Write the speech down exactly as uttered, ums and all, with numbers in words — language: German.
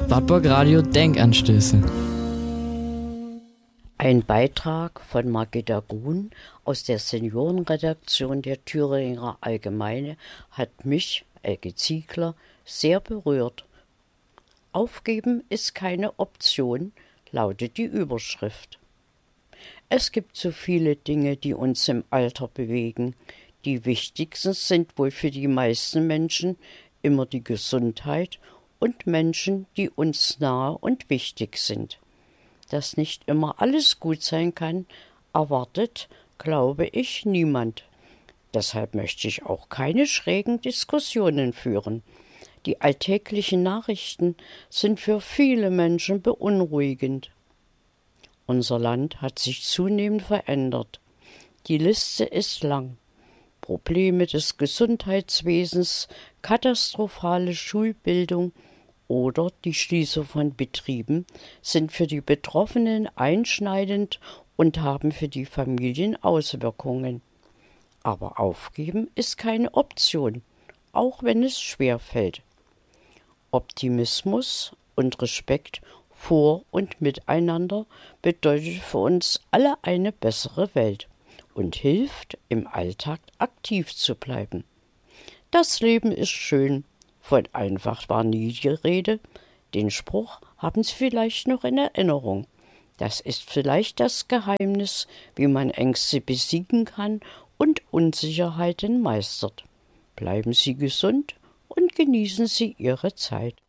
Wartburg Radio Denkanstöße. Ein Beitrag von Margitta Grun aus der Seniorenredaktion der Thüringer Allgemeine hat mich, Elke Ziegler, sehr berührt. Aufgeben ist keine Option, lautet die Überschrift. Es gibt so viele Dinge, die uns im Alter bewegen. Die wichtigsten sind wohl für die meisten Menschen immer die Gesundheit und Menschen, die uns nahe und wichtig sind. Dass nicht immer alles gut sein kann, erwartet, glaube ich, niemand. Deshalb möchte ich auch keine schrägen Diskussionen führen. Die alltäglichen Nachrichten sind für viele Menschen beunruhigend. Unser Land hat sich zunehmend verändert. Die Liste ist lang. Probleme des Gesundheitswesens, katastrophale Schulbildung oder die Schließung von Betrieben sind für die Betroffenen einschneidend und haben für die Familien Auswirkungen. Aber aufgeben ist keine Option, auch wenn es schwer fällt. Optimismus und Respekt vor und miteinander bedeutet für uns alle eine bessere Welt und hilft, im Alltag aktiv zu bleiben. Das Leben ist schön, von einfach war nie die Rede. Den Spruch haben Sie vielleicht noch in Erinnerung. Das ist vielleicht das Geheimnis, wie man Ängste besiegen kann und Unsicherheiten meistert. Bleiben Sie gesund und genießen Sie Ihre Zeit.